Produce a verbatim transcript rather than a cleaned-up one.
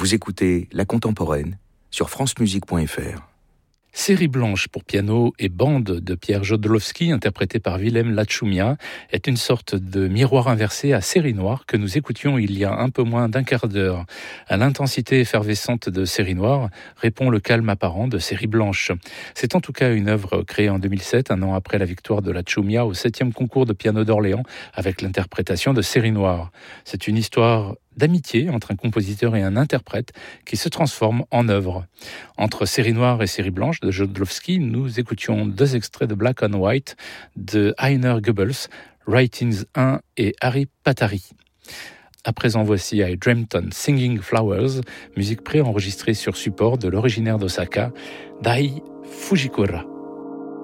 Vous écoutez La Contemporaine sur francemusique point f r. Série blanche pour piano et bande de Pierre Jodlowski, interprétée par Willem Lachumia, est une sorte de miroir inversé à Série noire que nous écoutions il y a un peu moins d'un quart d'heure. À l'intensité effervescente de Série noire répond le calme apparent de Série blanche. C'est en tout cas une œuvre créée en deux mille sept, un an après la victoire de Lachumia au septième concours de piano d'Orléans avec l'interprétation de Série noire. C'est une histoire d'amitié entre un compositeur et un interprète qui se transforme en œuvre. Entre Série noire et Série blanche de Jodlowski, nous écoutions deux extraits de Black on White de Heiner Goebbels, Writings un et Harry Patari. À présent, voici I Dreamt on Singing Flowers, musique préenregistrée sur support de l'originaire d'Osaka, Dai Fujikura.